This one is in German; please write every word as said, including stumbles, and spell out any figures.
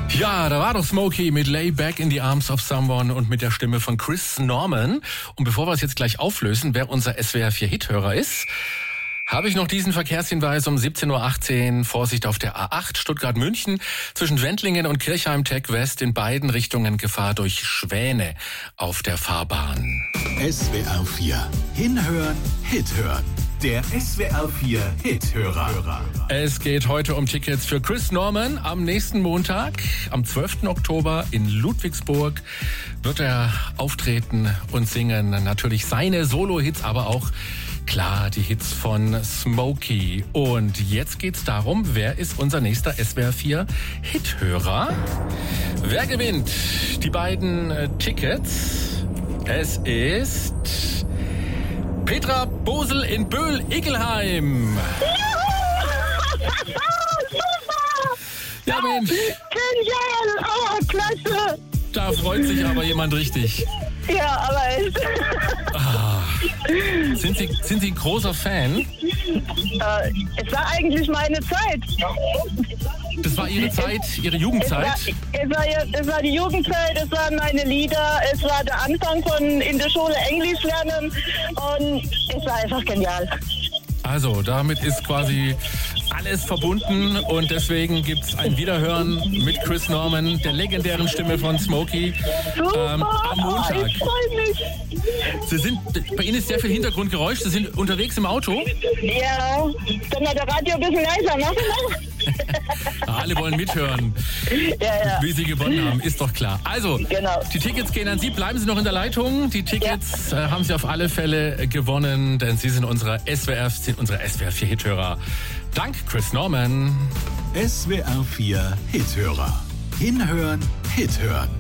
Ja, da war doch Smokey mit Lay Back in the Arms of Someone und mit der Stimme von Chris Norman. Und bevor wir es jetzt gleich auflösen, wer unser S W R vier Hithörer ist, habe ich noch diesen Verkehrshinweis um siebzehn Uhr achtzehn. Vorsicht auf der A acht Stuttgart-München zwischen Wendlingen und Kirchheim-Tech West in beiden Richtungen Gefahr durch Schwäne auf der Fahrbahn. S W R vier. Hinhören, Hithören. Der S W R vier Hithörer. Es geht heute um Tickets für Chris Norman. Am nächsten Montag, am zwölften Oktober in Ludwigsburg, wird er auftreten und singen. Natürlich seine Solo-Hits, aber auch klar die Hits von Smokey. Und jetzt geht's darum, wer ist unser nächster S W R vier Hithörer? Wer gewinnt die beiden äh, Tickets? Es ist Petra Bosel in Böhl-Igelheim. Ja, Mensch. Genial! Oh, klasse! Da freut sich aber jemand richtig. Ja, aber echt. Ah. Sind Sie, sind Sie ein großer Fan? Äh, es war eigentlich meine Zeit. Das war Ihre Zeit, Ihre Jugendzeit? Es war, es, war, es war die Jugendzeit, es waren meine Lieder, es war der Anfang von in der Schule Englisch lernen und es war einfach genial. Also, damit ist quasi alles verbunden und deswegen gibt's ein Wiederhören mit Chris Norman, der legendären Stimme von Smokey, Super, ähm, am Montag. Oh, ich freue mich. Sie sind, bei Ihnen ist sehr viel Hintergrundgeräusch, Sie sind unterwegs im Auto? Ja, kann man das Radio ein bisschen leiser machen? Alle wollen mithören, Ja, ja. wie Sie gewonnen haben, ist doch klar. Also, Genau. die Tickets gehen an Sie, bleiben Sie noch in der Leitung. Die Tickets äh, haben Sie auf alle Fälle gewonnen, denn Sie sind unsere S W R, sind unsere S W R vier Hithörer. Dank Chris Norman. S W R vier Hithörer. Hinhören, Hithören.